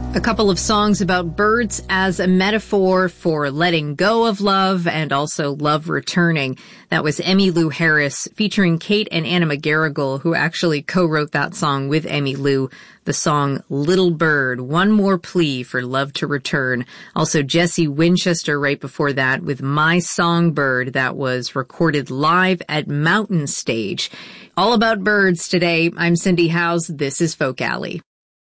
A couple of songs about birds as a metaphor for letting go of love and also love returning. That was Emmylou Harris featuring Kate and Anna McGarrigle, who actually co-wrote that song with Emmylou. The song Little Bird, One More Plea for Love to Return. Also Jesse Winchester right before that with My Songbird. That was recorded live at Mountain Stage. All about birds today. I'm Cindy Howes. This is Folk Alley.